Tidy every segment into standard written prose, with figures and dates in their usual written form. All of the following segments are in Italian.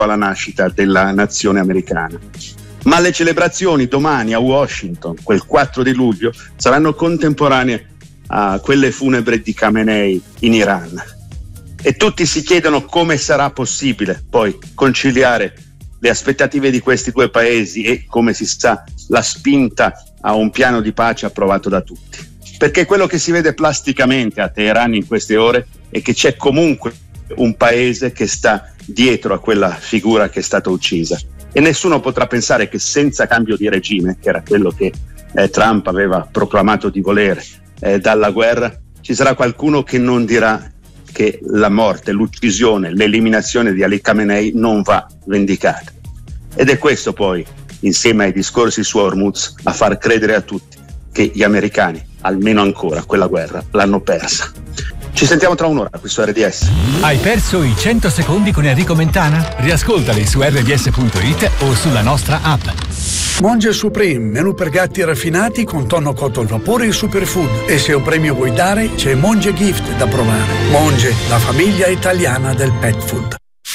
alla nascita della nazione americana. Ma le celebrazioni domani a Washington, quel 4 di luglio, saranno contemporanee a quelle funebri di Khamenei in Iran. E tutti si chiedono come sarà possibile poi conciliare le aspettative di questi due paesi e, come si sa, la spinta a un piano di pace approvato da tutti. Perché quello che si vede plasticamente a Teheran in queste ore è che c'è comunque un paese che sta dietro a quella figura che è stata uccisa. E nessuno potrà pensare che senza cambio di regime, che era quello che Trump aveva proclamato di volere dalla guerra, ci sarà qualcuno che non dirà che la morte, l'uccisione, l'eliminazione di Ali Khamenei non va vendicata. Ed è questo poi, insieme ai discorsi su Hormuz, a far credere a tutti che gli americani, almeno ancora, quella guerra l'hanno persa. Ci sentiamo tra un'ora qui su RDS. Hai perso i 100 secondi con Enrico Mentana? Riascoltali su rds.it o sulla nostra app. Monge Supreme, menù per gatti raffinati con tonno cotto al vapore e superfood. E se un premio vuoi dare, c'è Monge Gift da provare. Monge, la famiglia italiana del pet food.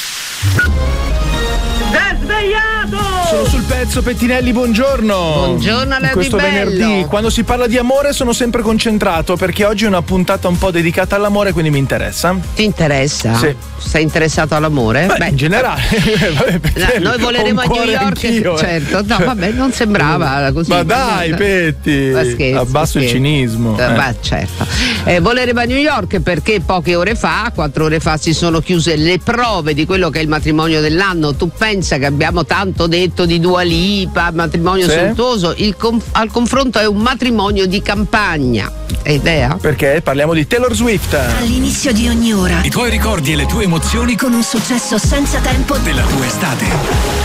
Sono sul pezzo, Pettinelli, buongiorno. Buongiorno alla questo venerdì, quando si parla di amore sono sempre concentrato, perché oggi è una puntata un po' dedicata all'amore, quindi mi interessa. Ti interessa? Sì. Sei interessato all'amore? Beh, in generale. Vabbè, noi voleremo a New York, anch'io, certo. No, vabbè, non sembrava così. Ma dai, Petti, abbasso il cinismo. Ma certo. Voleremo a New York perché poche ore fa, 4 ore fa, si sono chiuse le prove di quello che è il matrimonio dell'anno. Tu pensa che abbiamo tanto detto di Dua Lipa, matrimonio sontuoso, al confronto è un matrimonio di campagna. Hai idea? Perché parliamo di Taylor Swift. All'inizio di ogni ora I tuoi ricordi e le tue emozioni con un successo senza tempo della tua estate.